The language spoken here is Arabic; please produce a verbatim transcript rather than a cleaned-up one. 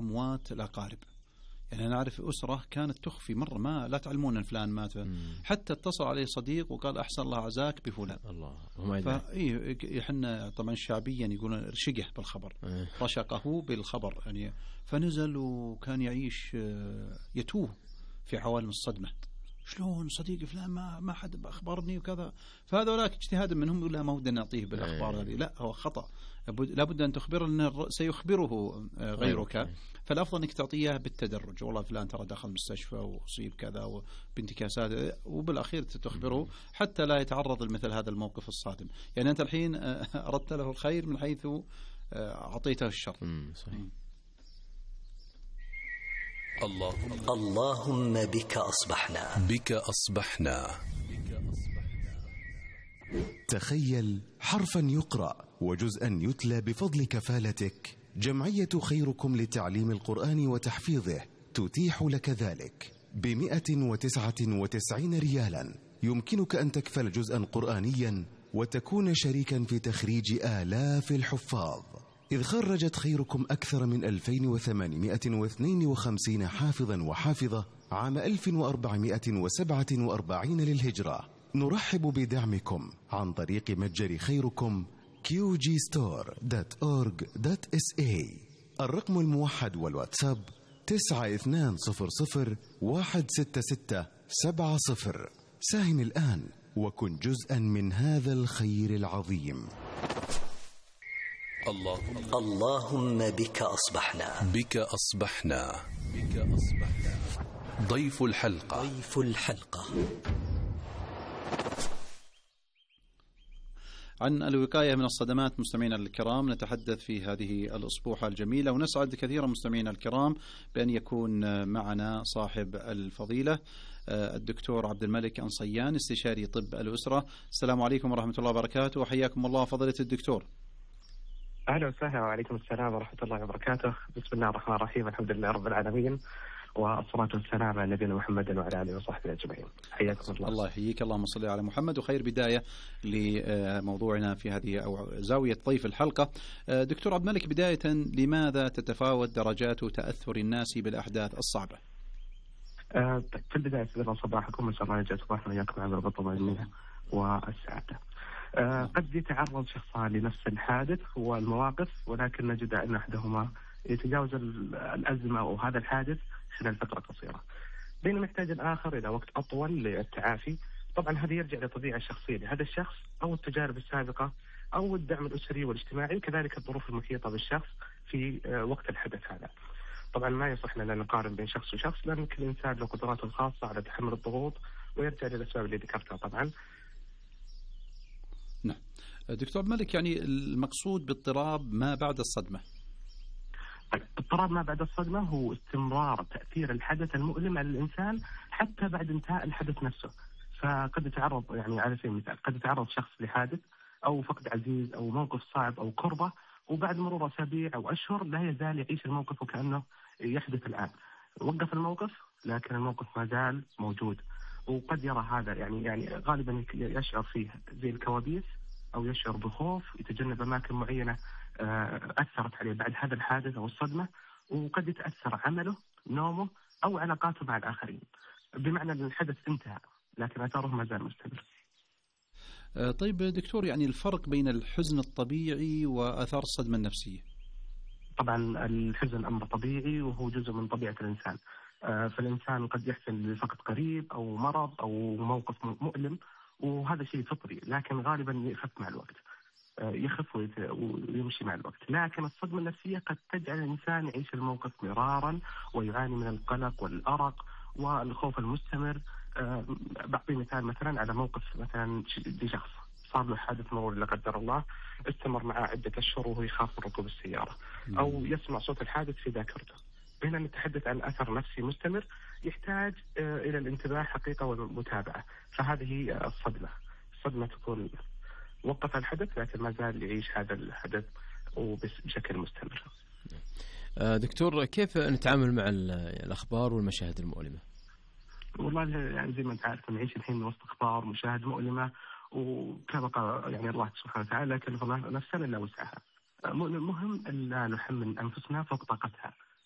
أموات الأقارب. يعني أنا أعرف أسرة كانت تخفي مرة، ما لا تعلمون أن فلان مات، حتى اتصل عليه صديق وقال أحسن الله عزاك بفلان. الله. فإيه إحنا طبعا شعبيا يقولون رشقه بالخبر، رشقه بالخبر يعني. فنزل وكان يعيش يتوه في عوالم الصدمة، شلون صديقي فلان ما ما حد أخبرني وكذا. فهذا ولكن اجتهاد منهم، يقول لا ما ودنا نعطيه بالأخبار هذه، لا هو خطأ، لابد أن تخبر أن سيخبره غيرك. فالأفضل أنك تعطيه بالتدرج، والله فلان ترى دخل مستشفى وأصيب كذا وبانتكاسات، وبالأخير تخبره حتى لا يتعرض لمثل هذا الموقف الصادم. يعني أنت الحين أردت له الخير من حيث أعطيته الشر. صحيح. اللهم اللهم بك أصبحنا بك أصبحنا. تخيل حرفا يقرأ وجزءا يتلى بفضل كفالتك. جمعية خيركم لتعليم القرآن وتحفيظه تتيح لك ذلك بمئة وتسعة وتسعين ريالا. يمكنك أن تكفل جزءا قرآنيا وتكون شريكا في تخريج آلاف الحفاظ، إذ خرجت خيركم أكثر من ألفين وثمانمئة واثنين وخمسين حافظا وحافظة عام ألف وأربعمئة وسبعة وأربعين للهجرة. نرحب بدعمكم عن طريق متجر خيركم كيو جي ستور دوت أورج دوت إس إيه. الرقم الموحد والواتساب تسعة اثنان صفر صفر واحد ستة ستة سبعة صفر. ساهم الآن وكن جزءا من هذا الخير العظيم. اللهم اللهم بك أصبحنا بك أصبحنا بك أصبحنا. ضيف الحلقة ضيف الحلقة عن الوقاية من الصدمات. مستمعينا الكرام، نتحدث في هذه الأسبوع الجميلة، ونسعد كثيرا مستمعينا الكرام بأن يكون معنا صاحب الفضيلة الدكتور عبد الملك أنصيان، استشاري طب الأسرة. السلام عليكم ورحمة الله وبركاته، وحياكم الله فضيلة الدكتور. أهلا وسهلا، وعليكم السلام ورحمة الله وبركاته. بسم الله الرحمن الرحيم، الحمد لله رب العالمين، والصلاة والسلام على نبينا محمد وعلى آله وصحبه أجمعين. حياكم الله. الله يحييك، اللهم صل على محمد. وخير بداية لموضوعنا في هذه أو زاوية ضيف الحلقة. دكتور عبد الملك، بداية لماذا تتفاوت درجات تأثر الناس بالأحداث الصعبة؟ في البداية سيدنا صباحكم، وإن شاء الله يجعل صباحنا وإياكم على الطمأنينة والسعادة. أه قد يتعرض شخصان لنفس الحادث والمواقف، ولكن نجد أن أحدهما يتجاوز الأزمة أو هذا الحادث خلال فترة قصيرة، بينما يحتاج الآخر إلى وقت أطول للتعافي. طبعا هذا يرجع للطبيعة الشخصية لهذا الشخص، أو التجارب السابقة، أو الدعم الأسري والاجتماعي، وكذلك الظروف المحيطة بالشخص في وقت الحدث هذا. طبعا ما يصح لنا نقارن بين شخص وشخص، لأن كل إنسان له قدراته الخاصة على تحمل الضغوط، ويرجع للأسباب اللي ذكرتها. طبعا نعم دكتور ملك، يعني المقصود باضطراب ما بعد الصدمة. اضطراب ما بعد الصدمة هو استمرار تأثير الحدث المؤلم على الإنسان حتى بعد انتهاء الحدث نفسه. فقد يتعرض، يعني على سبيل المثال، قد يتعرض شخص لحادث أو فقد عزيز أو موقف صعب أو كربة، وبعد مرور أسابيع أو أشهر لا يزال يعيش الموقف وكأنه يحدث الآن. وقف الموقف لكن الموقف ما زال موجود، وقد يرى هذا يعني يعني غالبا يشعر فيه زي الكوابيس، أو يشعر بخوف، يتجنب أماكن معينة أثرت عليه بعد هذا الحادث أو الصدمة، وقد يتأثر عمله، نومه، أو علاقاته مع الآخرين، بمعنى أن الحدث انتهى لكن أثره ما زال مستمر. طيب دكتور، يعني الفرق بين الحزن الطبيعي وآثار الصدمة النفسية؟ طبعا الحزن أمر طبيعي وهو جزء من طبيعة الإنسان. فالإنسان قد يحزن لفقد قريب أو مرض أو موقف مؤلم، وهذا شيء فطري، لكن غالبا يخف مع الوقت، يخف ويمشي مع الوقت. لكن الصدمة النفسية قد تجعل الإنسان يعيش الموقف مرارا ويعاني من القلق والأرق والخوف المستمر. بعطي مثال مثلا على موقف مثلا لشخص صار له حادث مرور لا قدر الله، استمر معه عدة أشهر وهو يخاف من ركوب السيارة، أو يسمع صوت الحادث في ذاكرته. بينما نتحدث عن أثر نفسي مستمر يحتاج إلى الانتباه حقيقة والمتابعة. فهذه هي الصدمة. الصدمة تكون وقف الحدث لكن ما زال يعيش هذا الحدث وبشكل مستمر. دكتور، كيف نتعامل مع الأخبار والمشاهد المؤلمة؟ والله يعني زي ما أنت عارف نعيش الحين وسط أخبار ومشاهد مؤلمة، وكبقى يعني الله سبحانه وتعالى كلف نفسنا إلا وسعها. مهم أن لا نحمل أنفسنا فوق طاقتها.